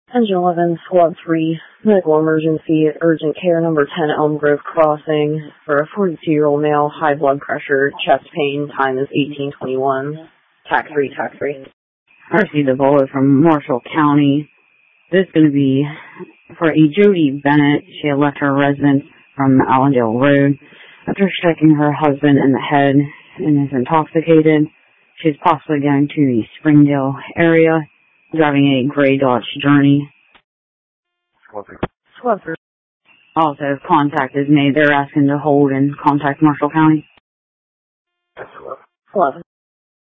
Engine 11, Squad 3, medical emergency, urgent care number 10 Elm Grove Crossing for a 42-year-old male, high blood pressure, chest pain, time is 18:21. TAC 3, TAC 3. I received a bullet from Marshall County. This is going to be for a Jody Bennett. She had left her residence from Allendale Road after striking her husband in the head and is intoxicated. She's possibly going to the Springdale area, driving a gray Dodge Journey. Squad 3. Also, contact is made. They're asking to hold and contact Marshall County. 11.